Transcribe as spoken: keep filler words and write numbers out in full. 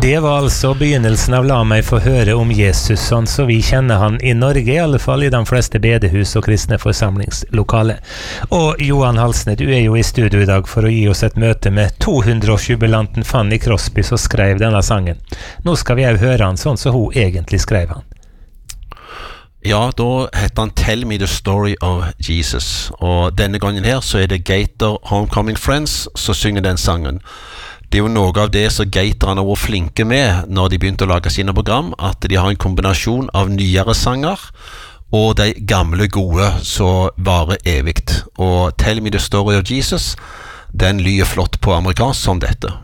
Det var altså begynnelsen av La meg få høre om Jesus, sånn så vi kjenner han i Norge, i alle fall i de fleste bedehus og kristne forsamlingslokale. Og Johan Halsne, du er jo i studio i dag for å gi oss et møte med to hundre årsjubilanten Fanny Crosby som skrev denne sangen. Nå skal vi jo høre han sånn så hun egentlig skrev han. Ja, da heter han Tell Me the Story of Jesus, og denne gangen her så er det Gator Homecoming Friends som synger den sangen. Det er jo noe av det som Gaterne var flinke med når de begynte å lage sine program, at de har en kombinasjon av nyere sanger og de gamle gode som varer evigt. Og Tell Me the Story of Jesus, den lyder flott på amerikansk som dette.